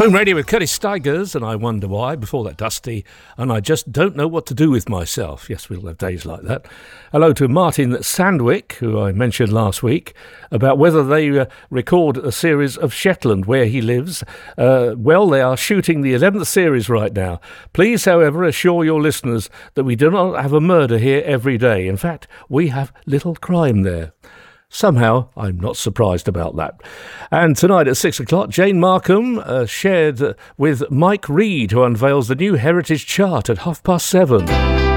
Home Radio with Curtis Stigers, and I Wonder Why. Before that, Dusty, and I Just Don't Know What to Do With Myself. Yes, we'll have days like that. Hello to Martin Sandwick, who I mentioned last week, about whether they record a series of Shetland where he lives. Well, they are shooting the 11th series right now. Please, however, assure your listeners that we do not have a murder here every day. In fact, we have little crime there. Somehow, I'm not surprised about that. And tonight at 6 o'clock, Jane Markham shared with Mike Reed, who unveils the new Heritage Chart at 7:30.